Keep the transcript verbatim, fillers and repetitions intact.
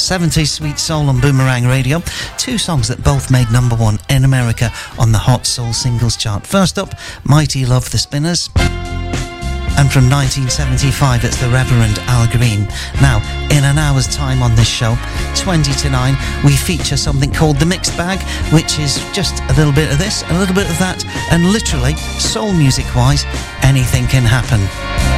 seventies sweet soul on Boomerang Radio. Two songs that both made number one in America on the Hot Soul Singles Chart. First up, Mighty Love the Spinners. And from nineteen seventy-five, it's the Reverend Al Green. Now, in an hour's time on this show, twenty to nine, we feature something called The Mixed Bag, which is just a little bit of this, a little bit of that, and literally, soul music-wise, anything can happen.